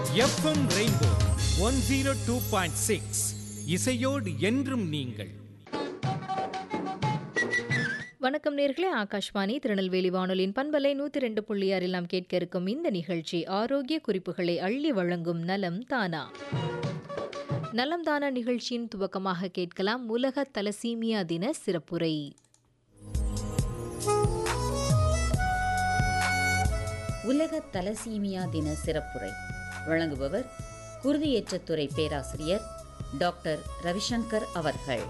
FM rainbow 102.6 இசையோடு என்றும் நீங்கள். வணக்கம் நேர்களே, ஆகாஷ்வாணி திருநெல்வேலி வானொலியின் பண்பலை 102.6 நாம் கேட்க இருக்கும் இந்த நிகழ்ச்சி ஆரோக்கிய குறிப்புகளை அள்ளி வழங்கும் நலம் தானா. நலம் தானா நிகழ்ச்சியின் துவக்கமாக கேட்கலாம் உலக தலசீமியா தின சிறப்புரை. உலக தலசீமியா தின சிறப்புரை வழங்குபவர் குருதியேற்றத்துறை பேராசிரியர் டாக்டர் ரவிசங்கர் அவர்கள்.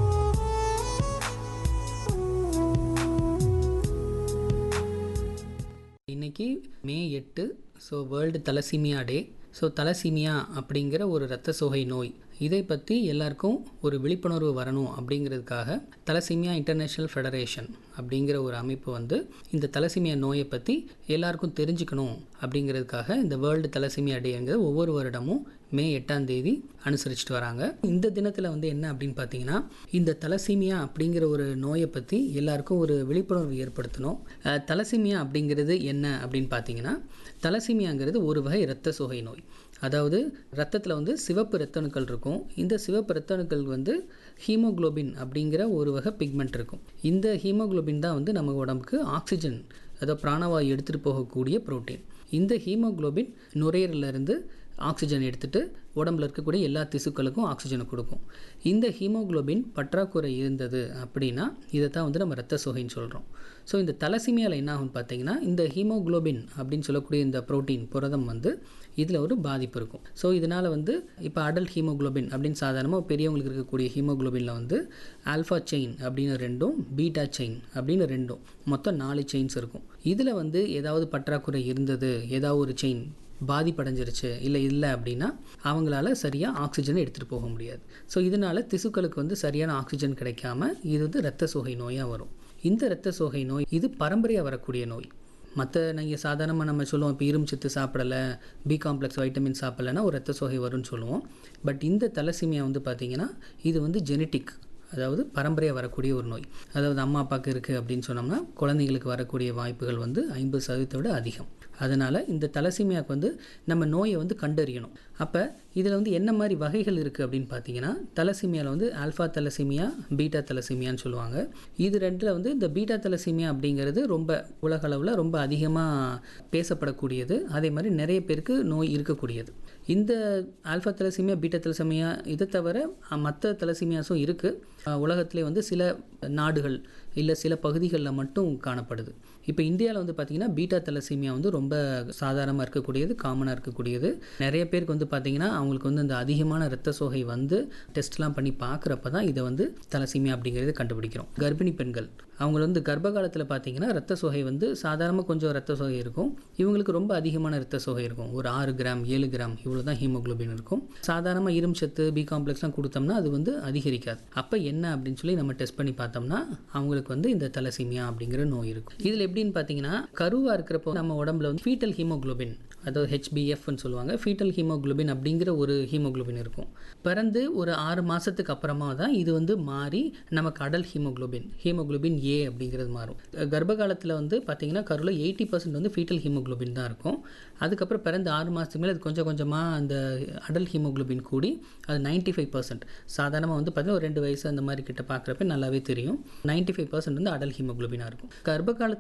இன்னைக்கு மே 8, ஸோ வேர்ல்டு தலசீமியா டே. ஸோ தலசீமியா அப்படிங்கிற ஒரு இரத்த சோகை நோய், இதை பற்றி எல்லாருக்கும் ஒரு விழிப்புணர்வு வரணும் அப்படிங்கிறதுக்காக தலசீமியா இன்டர்நேஷ்னல் ஃபெடரேஷன் அப்படிங்கிற ஒரு அமைப்பு வந்து இந்த தலசீமியா நோயை பற்றி எல்லாருக்கும் தெரிஞ்சுக்கணும் அப்படிங்கிறதுக்காக இந்த வேர்ல்டு தலசீமியா டேங்கிறது ஒவ்வொரு வருடமும் மே 8 அனுசரிச்சுட்டு வராங்க. இந்த தினத்தில் வந்து என்ன அப்படின்னு பார்த்தீங்கன்னா, இந்த தலசீமியா அப்படிங்கிற ஒரு நோயை பற்றி எல்லாருக்கும் ஒரு விழிப்புணர்வு ஏற்படுத்தணும். தலசீமியா அப்படிங்கிறது என்ன அப்படின்னு பார்த்தீங்கன்னா, தலசீமியாங்கிறது ஒரு வகை இரத்த சோகை நோய். அதாவது ரத்தத்தில் வந்து சிவப்பு இரத்த அணுக்கள் இருக்கும். இந்த சிவப்பு இரத்த அணுக்கள் வந்து ஹீமோகுளோபின் அப்படிங்கிற ஒரு வகை பிக்மெண்ட் இருக்கும். இந்த ஹீமோகுளோபின் தான் வந்து நம்ம உடம்புக்கு ஆக்சிஜன், அதாவது பிராணவாயு எடுத்துகிட்டு போகக்கூடிய புரோட்டீன். இந்த ஹீமோகுளோபின் நுரையீரலிருந்து ஆக்சிஜன் எடுத்துகிட்டு உடம்புல இருக்கக்கூடிய எல்லா திசுக்களுக்கும் ஆக்சிஜனை கொடுக்கும். இந்த ஹீமோகுளோபின் பற்றாக்குறை இருந்தது அப்படின்னா இதை தான் வந்து நம்ம இரத்த சோகைன்னு சொல்கிறோம். ஸோ இந்த தலசீமியாவில் என்ன ஆகும்னு பார்த்தீங்கன்னா, இந்த ஹீமோகுளோபின் அப்படின்னு சொல்லக்கூடிய இந்த புரோட்டீன் புரதம் வந்து இதில் ஒரு பாதிப்பு இருக்கும். ஸோ இதனால் வந்து இப்போ அடல்ட் ஹீமோகுளோபின் அப்படின்னு சாதாரணமாக பெரியவங்களுக்கு இருக்கக்கூடிய ஹீமோகுளோபினில் வந்து ஆல்ஃபா செயின் அப்படின்னு 2, பீட்டா செயின் அப்படின்னு 2, மொத்தம் 4 செயின்ஸ் இருக்கும். இதில் வந்து ஏதாவது பற்றாக்குறை இருந்தது, ஏதாவது ஒரு செயின் பாதிப்படைஞ்சிருச்சு இல்லை அப்படின்னா அவங்களால சரியாக ஆக்சிஜனை எடுத்துகிட்டு போக முடியாது. ஸோ இதனால் திசுக்களுக்கு வந்து சரியான ஆக்சிஜன் கிடைக்காம இது வந்து இரத்த சோகை நோயாக வரும். இந்த இரத்த சோகை நோய் இது பரம்பரையாக வரக்கூடிய நோய். மற்ற நீங்கள் சாதாரணமாக நம்ம சொல்லுவோம், இப்போ இரும்பு சத்து சாப்பிடலை, பி காம்ப்ளெக்ஸ் வைட்டமின் சாப்பிடலைன்னா ஒரு இரத்த சோகை வரும்னு சொல்லுவோம். பட் இந்த தலசீமியா வந்து பார்த்திங்கன்னா இது வந்து ஜெனட்டிக், அதாவது பரம்பரையாக வரக்கூடிய ஒரு நோய். அதாவது அம்மா அப்பாவுக்கு இருக்குது அப்படின்னு சொன்னோம்னா குழந்தைங்களுக்கு வரக்கூடிய வாய்ப்புகள் வந்து 50% விட அதிகம். அதனால் இந்த தலசீமியாவுக்கு வந்து நம்ம நோயை வந்து கண்டறியணும். அப்போ இதில் வந்து என்ன மாதிரி வகைகள் இருக்குது அப்படின்னு பார்த்தீங்கன்னா, தலசீமியாவில் வந்து ஆல்ஃபா தலசீமியா, பீட்டா தலசீமியான்னு சொல்லுவாங்க. இது ரெண்டில் வந்து இந்த பீட்டா தலசீமியா அப்படிங்கிறது ரொம்ப உலக அளவில் ரொம்ப அதிகமாக பேசப்படக்கூடியது. அதே மாதிரி நிறைய பேருக்கு நோய் இருக்கக்கூடியது. இந்த ஆல்ஃபா தலசீமியா, பீட்டா தலசீமியா இதை தவிர மற்ற தலசீமியாஸும் இருக்குது. உலகத்திலே வந்து சில நாடுகள் இல்லை சில பகுதிகளில் மட்டும் காணப்படுது. இப்போ இந்தியாவில் வந்து பார்த்திங்கன்னா பீட்டா தலசீமியா வந்து ரொம்ப சாதாரணமாக இருக்கக்கூடியது, காமனாக இருக்கக்கூடியது. நிறைய பேருக்கு வந்து பார்த்திங்கன்னா அவங்களுக்கு வந்து அந்த அதிகமான இரத்த சோகை வந்து டெஸ்ட்லாம் பண்ணி பார்க்குறப்ப தான் இதை வந்து தலசீமியா அப்படிங்கிறது கண்டுபிடிக்கிறோம். கர்ப்பிணி பெண்கள் அவங்க வந்து கர்ப்ப காலத்தில் பார்த்திங்கன்னா இரத்த சோகை வந்து சாதாரணமாக கொஞ்சம் இரத்த சோகை இருக்கும், இவங்களுக்கு ரொம்ப அதிகமான இரத்த சோகை இருக்கும். ஒரு 6 கிராம் 7 கிராம் இவ்வளோ தான் ஹீமோகுளோபின் இருக்கும். சாதாரணமாக இரும்பு சத்து, பி காம்ப்ளெக்ஸ்லாம் கொடுத்தோம்னா அது வந்து அதிகரிக்காது. அப்போ என்ன அப்படின்னு சொல்லி நம்ம டெஸ்ட் பண்ணி பார்த்தோம்னா அவங்களுக்கு வந்து இந்த தலசீமியா அப்படிங்கிற நோய் இருக்கும். இதில் எப்படின்னு பார்த்தீங்கன்னா, கருவாக இருக்கிறப்போ நம்ம உடம்புல வந்து ஃபீட்டல் ஹீமோகுளோபின், அதாவது HbFன்னு சொல்லுவாங்க, ஃபீட்டல் ஹீமோகுளோபின் அப்படிங்கிற ஒரு ஹீமோகுளோபின் இருக்கும். பிறந்து ஒரு 6 மாதத்துக்கு அப்புறமா தான் இது வந்து மாறி நமக்கு அடல்ட் ஹீமோகுளோபின் A அப்படிங்கிறது மாறும். கர்ப்ப காலத்தில் வந்து பார்த்தீங்கன்னா கருவில் 80% வந்து ஃபீட்டல் ஹீமோகுளோபின் தான் இருக்கும். அதுக்கப்புறம் பிறந்த 6 மாதத்துக்கு மேலே அது கொஞ்சம் கொஞ்சமாக அந்த அடல்ட் ஹீமோகுளோபின் கூடி அது 95%. சாதாரணமாக வந்து பார்த்தீங்கன்னா ஒரு 2 வயசு அந்த மாதிரி கிட்ட பார்க்குறப்ப நல்லாவே தெரியும் 95% வந்து அடல்ட் ஹீமோகுளோபினாக இருக்கும். கர்ப்ப காலத்தில்